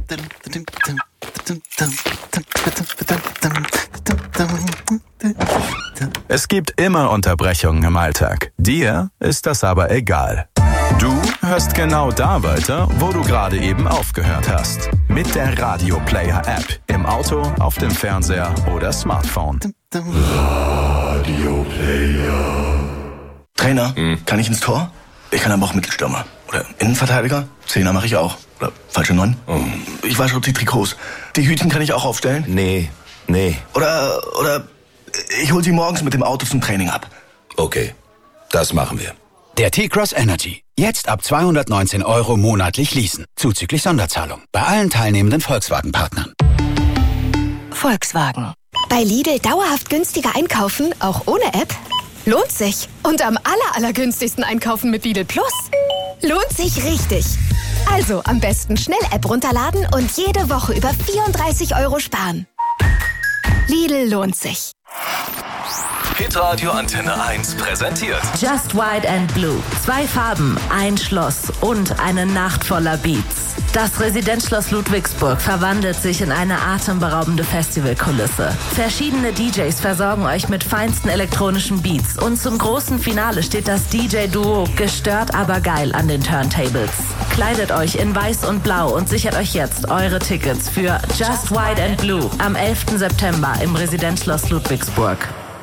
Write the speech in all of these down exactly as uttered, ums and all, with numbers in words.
Es gibt immer Unterbrechungen im Alltag. Dir ist das aber egal. Du hörst genau da weiter, wo du gerade eben aufgehört hast. Mit der Radio Player App. Im Auto, auf dem Fernseher oder Smartphone. Radio Player. Trainer, hm. kann ich ins Tor? Ich kann aber auch Mittelstürmer. Oder Innenverteidiger? Zehner mache ich auch. Oder falsche Neun? Oh. Ich wasche die Trikots. Die Hütchen kann ich auch aufstellen? Nee, nee. Oder, oder ich hol sie morgens mit dem Auto zum Training ab. Okay, das machen wir. Der T-Cross Energy. Jetzt ab zweihundertneunzehn Euro monatlich leasen. Zuzüglich Sonderzahlung. Bei allen teilnehmenden Volkswagen-Partnern. Volkswagen. Bei Lidl dauerhaft günstiger einkaufen, auch ohne App? Lohnt sich. Und am aller, allergünstigsten einkaufen mit Lidl Plus? Lohnt sich richtig. Also am besten schnell App runterladen und jede Woche über vierunddreißig Euro sparen. Lidl lohnt sich. Hitradio Antenne eins präsentiert Just White and Blue. Zwei Farben, ein Schloss und eine Nacht voller Beats. Das Residenzschloss Ludwigsburg verwandelt sich in eine atemberaubende Festivalkulisse. Verschiedene D Js versorgen euch mit feinsten elektronischen Beats und zum großen Finale steht das D J-Duo Gestört aber geil an den Turntables. Kleidet euch in Weiß und Blau und sichert euch jetzt eure Tickets für Just White and Blue am elften September im Residenzschloss Ludwigsburg.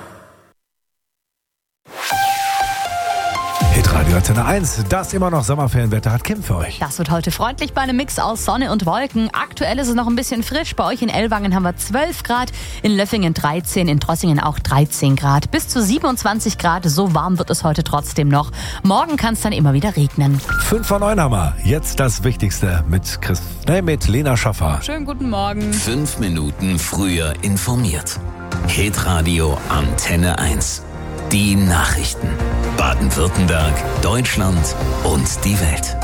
Hitradio Antenne eins, das immer noch Sommerferienwetter hat Kim für euch. Das wird heute freundlich bei einem Mix aus Sonne und Wolken. Aktuell ist es noch ein bisschen frisch. Bei euch in Ellwangen haben wir zwölf Grad, in Löffingen dreizehn, in Trossingen auch dreizehn Grad. Bis zu siebenundzwanzig Grad, so warm wird es heute trotzdem noch. Morgen kann es dann immer wieder regnen. fünf vor neun haben wir. Jetzt das Wichtigste mit Chris, nee, mit Lena Schaffer. Schönen guten Morgen. Fünf Minuten früher informiert. Hitradio Antenne eins. Die Nachrichten. Baden-Württemberg, Deutschland und die Welt.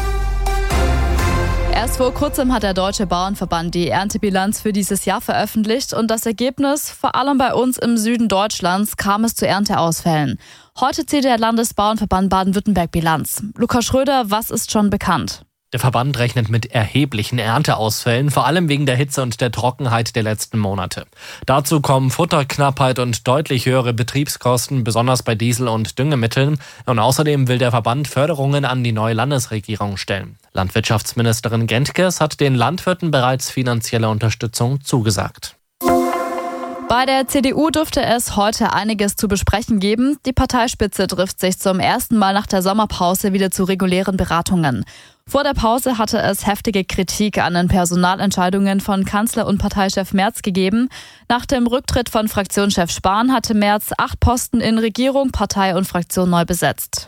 Erst vor kurzem hat der Deutsche Bauernverband die Erntebilanz für dieses Jahr veröffentlicht und das Ergebnis, vor allem bei uns im Süden Deutschlands, kam es zu Ernteausfällen. Heute zieht der Landesbauernverband Baden-Württemberg Bilanz. Lukas Schröder, was ist schon bekannt? Der Verband rechnet mit erheblichen Ernteausfällen, vor allem wegen der Hitze und der Trockenheit der letzten Monate. Dazu kommen Futterknappheit und deutlich höhere Betriebskosten, besonders bei Diesel- und Düngemitteln. Und außerdem will der Verband Förderungen an die neue Landesregierung stellen. Landwirtschaftsministerin Gentges hat den Landwirten bereits finanzielle Unterstützung zugesagt. Bei der C D U dürfte es heute einiges zu besprechen geben. Die Parteispitze trifft sich zum ersten Mal nach der Sommerpause wieder zu regulären Beratungen. Vor der Pause hatte es heftige Kritik an den Personalentscheidungen von Kanzler und Parteichef Merz gegeben. Nach dem Rücktritt von Fraktionschef Spahn hatte Merz acht Posten in Regierung, Partei und Fraktion neu besetzt.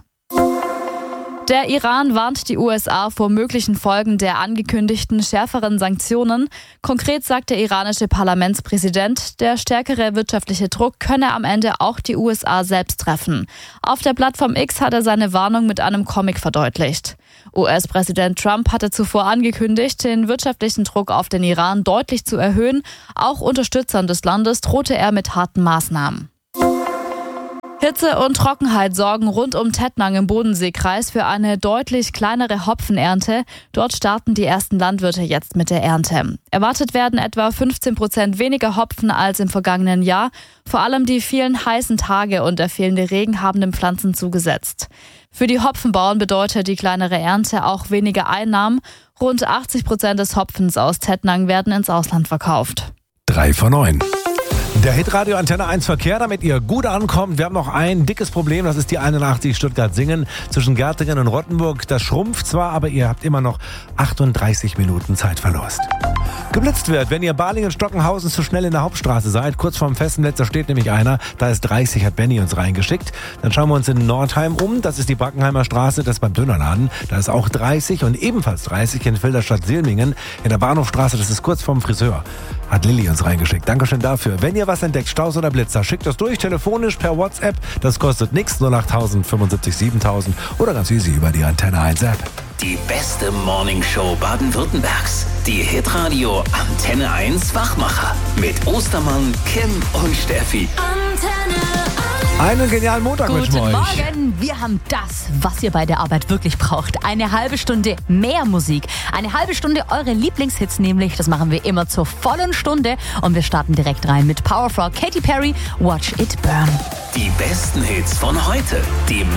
Der Iran warnt die U S A vor möglichen Folgen der angekündigten schärferen Sanktionen. Konkret sagt der iranische Parlamentspräsident, der stärkere wirtschaftliche Druck könne am Ende auch die U S A selbst treffen. Auf der Plattform X hat er seine Warnung mit einem Comic verdeutlicht. U S-Präsident Trump hatte zuvor angekündigt, den wirtschaftlichen Druck auf den Iran deutlich zu erhöhen. Auch Unterstützern des Landes drohte er mit harten Maßnahmen. Hitze und Trockenheit sorgen rund um Tettnang im Bodenseekreis für eine deutlich kleinere Hopfenernte. Dort starten die ersten Landwirte jetzt mit der Ernte. Erwartet werden etwa fünfzehn Prozent weniger Hopfen als im vergangenen Jahr. Vor allem die vielen heißen Tage und der fehlende Regen haben den Pflanzen zugesetzt. Für die Hopfenbauern bedeutet die kleinere Ernte auch weniger Einnahmen. Rund achtzig Prozent des Hopfens aus Tettnang werden ins Ausland verkauft. Drei vor neun. Der Hitradio Antenne eins Verkehr, damit ihr gut ankommt. Wir haben noch ein dickes Problem, das ist die einundachtzig Stuttgart-Singen zwischen Gärtingen und Rottenburg. Das schrumpft zwar, aber ihr habt immer noch achtunddreißig Minuten Zeitverlust. Geblitzt wird, wenn ihr Balingen-Stockenhausen zu schnell in der Hauptstraße seid. Kurz vorm Festnetz, da steht nämlich einer, da ist dreißig, hat Benny uns reingeschickt. Dann schauen wir uns in Nordheim um, das ist die Brackenheimer Straße, das ist beim Dönerladen. Da ist auch dreißig und ebenfalls dreißig in Filderstadt-Silmingen. In der Bahnhofstraße, das ist kurz vorm Friseur. Hat Lilly uns reingeschickt. Dankeschön dafür. Wenn ihr was entdeckt, Staus oder Blitzer, schickt das durch, telefonisch, per WhatsApp. Das kostet nichts, null acht null null fünfundsiebzig siebentausend oder ganz easy über die Antenne eins App. Die beste Morningshow Baden-Württembergs. Die Hitradio Antenne eins Wachmacher. Mit Ostermann, Kim und Steffi. Antenne eins. Einen genialen Montag wünschen wir Guten euch. Morgen, wir haben das, was ihr bei der Arbeit wirklich braucht. Eine halbe Stunde mehr Musik. Eine halbe Stunde eure Lieblingshits nämlich. Das machen wir immer zur vollen Stunde. Und wir starten direkt rein mit Powerfrog, Katy Perry, Watch It Burn. Die besten Hits von heute. Die